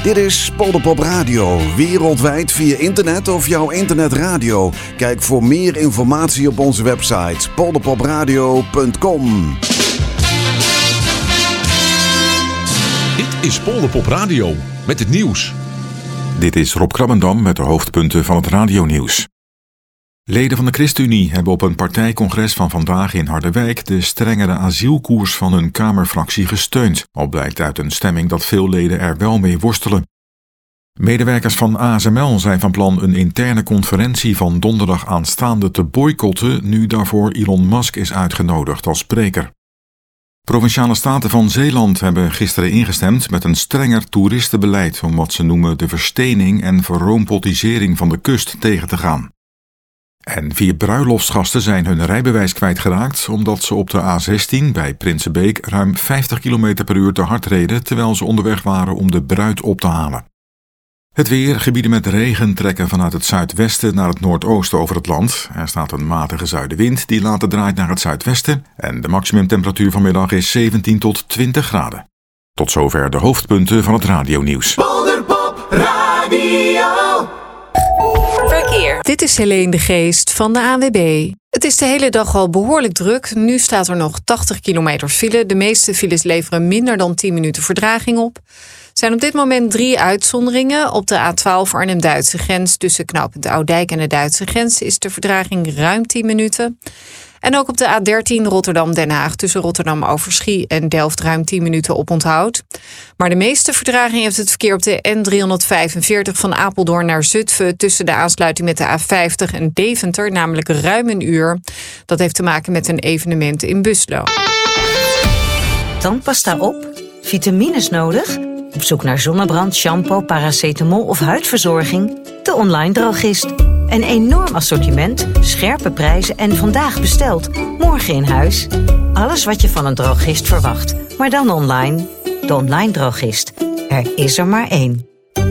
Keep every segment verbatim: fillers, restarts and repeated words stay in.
Dit is Polderpop Radio, wereldwijd via internet of jouw internetradio. Kijk voor meer informatie op onze website polderpopradio punt com. Dit is Polderpop Radio met het nieuws. Dit is Rob Krabbendam met de hoofdpunten van het radionieuws. Leden van de ChristenUnie hebben op een partijcongres van vandaag in Harderwijk de strengere asielkoers van hun Kamerfractie gesteund, al blijkt uit een stemming dat veel leden er wel mee worstelen. Medewerkers van A S M L zijn van plan een interne conferentie van donderdag aanstaande te boycotten, nu daarvoor Elon Musk is uitgenodigd als spreker. Provinciale staten van Zeeland hebben gisteren ingestemd met een strenger toeristenbeleid om wat ze noemen de verstening en verroompotisering van de kust tegen te gaan. En vier bruiloftsgasten zijn hun rijbewijs kwijtgeraakt omdat ze op de A zestien bij Prinsenbeek ruim vijftig kilometer per uur te hard reden terwijl ze onderweg waren om de bruid op te halen. Het weer, gebieden met regen trekken vanuit het zuidwesten naar het noordoosten over het land. Er staat een matige zuidenwind die later draait naar het zuidwesten en de maximumtemperatuur vanmiddag is zeventien tot twintig graden. Tot zover de hoofdpunten van het radionieuws. Polderpop Radio. Verkeer. Dit is Helene de Geest van de A N W B. Het is de hele dag al behoorlijk druk. Nu staat er nog tachtig kilometer file. De meeste files leveren minder dan tien minuten vertraging op. Er zijn op dit moment drie uitzonderingen. Op de A twaalf Arnhem-Duitse grens tussen knooppunt Oudijk en de Duitse grens is de vertraging ruim tien minuten. En ook op de A dertien Rotterdam-Den Haag tussen Rotterdam-Overschie en Delft ruim tien minuten oponthoud. Maar de meeste vertraging heeft het verkeer op de N driehonderdvijfenveertig van Apeldoorn naar Zutphen tussen de aansluiting met de A vijftig en Deventer, namelijk ruim een uur. Dat heeft te maken met een evenement in Buslo. Tandpasta op? Vitamines nodig? Op zoek naar zonnebrand, shampoo, paracetamol of huidverzorging? De Online Drogist. Een enorm assortiment, scherpe prijzen en vandaag besteld, morgen in huis. Alles wat je van een drogist verwacht, maar dan online. De Online Drogist. Er is er maar één.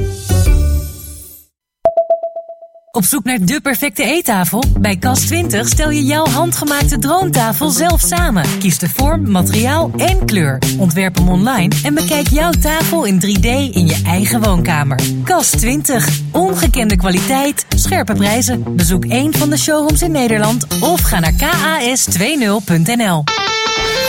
Op zoek naar de perfecte eettafel? Bij Kas twintig stel je jouw handgemaakte droomtafel zelf samen. Kies de vorm, materiaal en kleur. Ontwerp hem online en bekijk jouw tafel in drie D in je eigen woonkamer. Kas twintig. Ongekende kwaliteit, scherpe prijzen. Bezoek één van de showrooms in Nederland of ga naar kas twintig punt n l.